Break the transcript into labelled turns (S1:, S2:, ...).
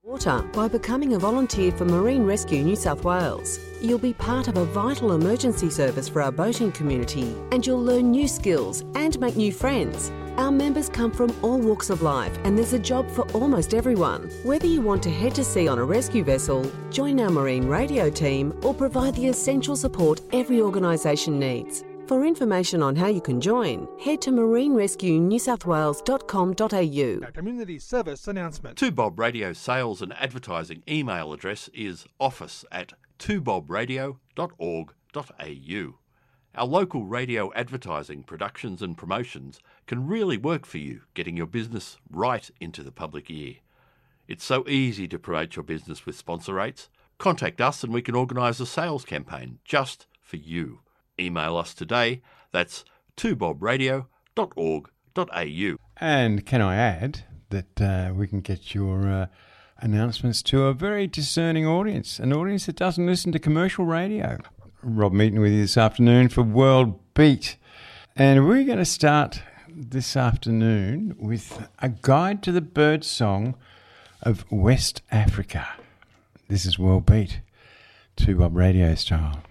S1: Water by becoming a volunteer for Marine Rescue New South Wales. You'll be part of a vital emergency service for our boating community, and you'll learn new skills and make new friends. Our members come from all walks of life, and there's a job for almost everyone. Whether you want to head to sea on a rescue vessel, join our marine radio team, or provide the essential support every organisation needs. For information on how you can join, head to marinerescuenewsouthwales.com.au.
S2: Our community service announcement.
S3: 2Bob Radio sales and advertising email address is office@2bobradio.org.au. Our local radio advertising, productions and promotions can really work for you, getting your business right into the public ear. It's so easy to promote your business with sponsor rates. Contact us and we can organise a sales campaign just for you. Email us today. That's 2bobradio.org.au.
S4: And can I add that we can get your announcements to a very discerning audience, an audience that doesn't listen to commercial radio. Rob Meaton with you this afternoon for World Beat. And we're going to start this afternoon with a guide to the bird song of West Africa. This is World Beat, 2Bob Radio style.